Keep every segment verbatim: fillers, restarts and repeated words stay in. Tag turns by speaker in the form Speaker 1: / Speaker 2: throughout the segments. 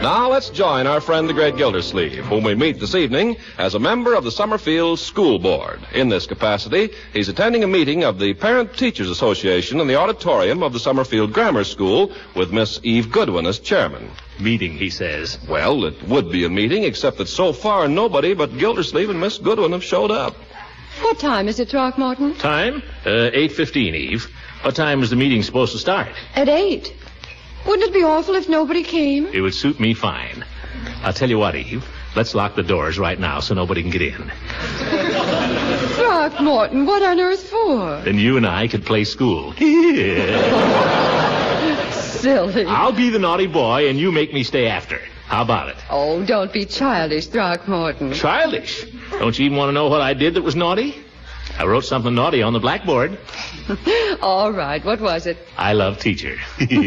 Speaker 1: Now let's join our friend the great Gildersleeve, whom we meet this evening as a member of the Summerfield School Board. In this capacity, he's attending a meeting of the Parent Teachers Association in the auditorium of the Summerfield Grammar School with Miss Eve Goodwin as chairman.
Speaker 2: Meeting, he says.
Speaker 1: Well, it would be a meeting, except that so far nobody but Gildersleeve and Miss Goodwin have showed up.
Speaker 3: What time is it, Throckmorton?
Speaker 2: Time? Uh, eight fifteen, Eve. What time is the meeting supposed to start?
Speaker 3: At eight. Wouldn't it be awful if nobody came?
Speaker 2: It would suit me fine. I'll tell you what, Eve. Let's lock the doors right now so nobody can get in.
Speaker 3: Throckmorton, what on earth for?
Speaker 2: Then you and I could play school.
Speaker 3: Silly.
Speaker 2: I'll be the naughty boy and you make me stay after. How about it?
Speaker 3: Oh, don't be childish, Throckmorton.
Speaker 2: Childish? Don't you even want to know what I did that was naughty? I wrote something naughty on the blackboard.
Speaker 3: All right, what was it?
Speaker 2: I love teacher.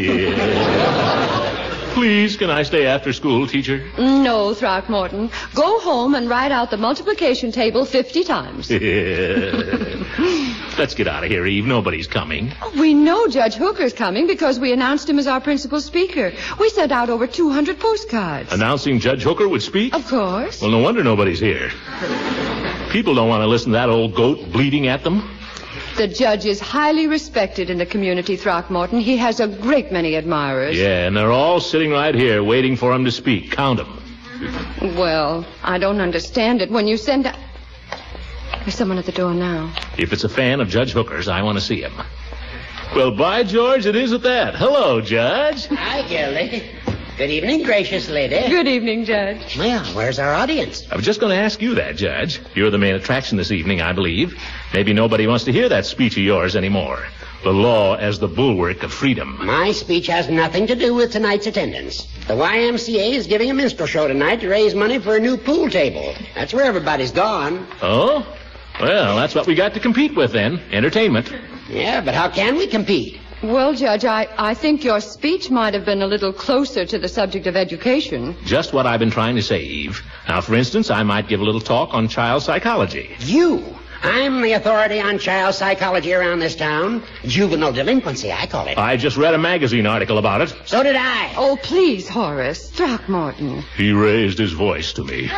Speaker 2: Please, can I stay after school, teacher?
Speaker 3: No, Throckmorton. Go home and write out the multiplication table fifty times.
Speaker 2: Let's get out of here, Eve. Nobody's coming.
Speaker 3: We know Judge Hooker's coming because we announced him as our principal speaker. We sent out over two hundred postcards.
Speaker 2: Announcing Judge Hooker would speak?
Speaker 3: Of course.
Speaker 2: Well, no wonder nobody's here. People don't want to listen to that old goat bleating at them.
Speaker 3: The judge is highly respected in the community, Throckmorton. He has a great many admirers.
Speaker 2: Yeah, and they're all sitting right here waiting for him to speak. Count them.
Speaker 3: Well, I don't understand it. When you send... A... There's someone at the door now.
Speaker 2: If it's a fan of Judge Hooker's, I want to see him. Well, by George, it is at that. Hello, Judge.
Speaker 4: Hi, Gildy. Good evening, gracious lady.
Speaker 3: Good evening, Judge.
Speaker 4: Well, where's our audience?
Speaker 2: I was just going to ask you that, Judge. You're the main attraction this evening, I believe. Maybe nobody wants to hear that speech of yours anymore. The law as the bulwark of freedom.
Speaker 4: My speech has nothing to do with tonight's attendance. The Y M C A is giving a minstrel show tonight to raise money for a new pool table. That's where everybody's gone.
Speaker 2: Oh? Well, that's what we got to compete with then. Entertainment.
Speaker 4: Yeah, but how can we compete?
Speaker 3: Well, Judge, I, I think your speech might have been a little closer to the subject of education.
Speaker 2: Just what I've been trying to say, Eve. Now, for instance, I might give a little talk on child psychology.
Speaker 4: You? I'm the authority on child psychology around this town. Juvenile delinquency, I call it.
Speaker 2: I just read a magazine article about it.
Speaker 4: So did I.
Speaker 3: Oh, please, Horace. Throckmorton.
Speaker 2: He raised his voice to me.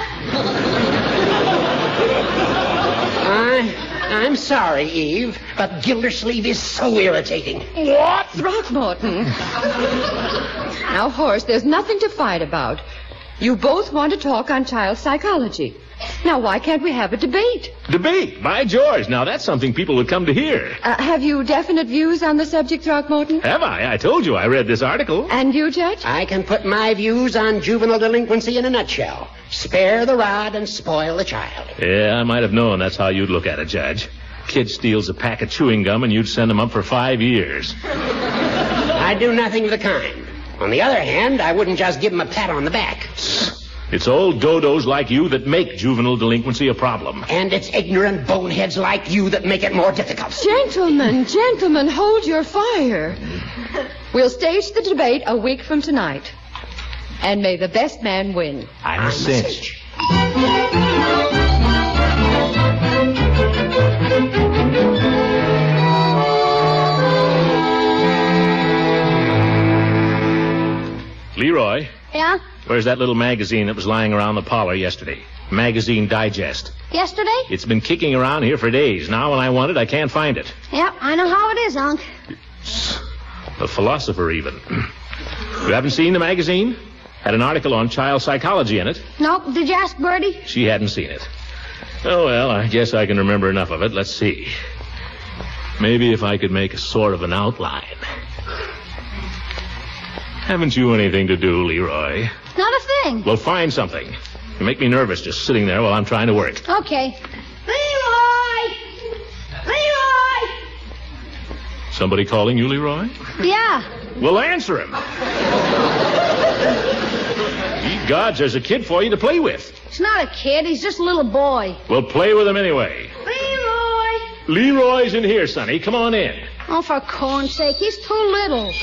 Speaker 4: I... I'm sorry, Eve, but Gildersleeve is so irritating.
Speaker 3: What? Throckmorton. Now, Horace, there's nothing to fight about. You both want to talk on child psychology. Now, why can't we have a debate?
Speaker 2: Debate? By George. Now, that's something people would come to hear.
Speaker 3: Uh, have you definite views on the subject, Throckmorton?
Speaker 2: Have I? I told you I read this article.
Speaker 3: And you, Judge?
Speaker 4: I can put my views on juvenile delinquency in a nutshell. Spare the rod and spoil the child.
Speaker 2: Yeah, I might have known that's how you'd look at it, Judge. Kid steals a pack of chewing gum and you'd send him up for five years.
Speaker 4: I do nothing of the kind. On the other hand, I wouldn't just give him a pat on the back.
Speaker 2: It's old dodos like you that make juvenile delinquency a problem.
Speaker 4: And it's ignorant boneheads like you that make it more difficult.
Speaker 3: Gentlemen, gentlemen, hold your fire. We'll stage the debate a week from tonight. And may the best man win.
Speaker 2: I'm a cinch. Leroy.
Speaker 5: Yeah?
Speaker 2: Where's that little magazine that was lying around the parlor yesterday? Magazine Digest.
Speaker 5: Yesterday?
Speaker 2: It's been kicking around here for days. Now when I want it, I can't find it.
Speaker 5: Yep, I know how it is, Unc.
Speaker 2: A philosopher, even. You haven't seen the magazine? Had an article on child psychology in it.
Speaker 5: Nope. Did you ask Bertie?
Speaker 2: She hadn't seen it. Oh, well, I guess I can remember enough of it. Let's see. Maybe if I could make a sort of an outline. Haven't you anything to do, Leroy?
Speaker 5: Not a thing.
Speaker 2: Well, find something. You make me nervous just sitting there while I'm trying to work.
Speaker 5: Okay. Leroy! Leroy!
Speaker 2: Somebody calling you, Leroy?
Speaker 5: Yeah.
Speaker 2: Well, answer him. Ye gods, there's a kid for you to play with.
Speaker 5: It's not a kid. He's just a little boy.
Speaker 2: Well, play with him anyway.
Speaker 5: Leroy!
Speaker 2: Leroy's in here, Sonny. Come on in.
Speaker 5: Oh, for corn's sake, he's too little.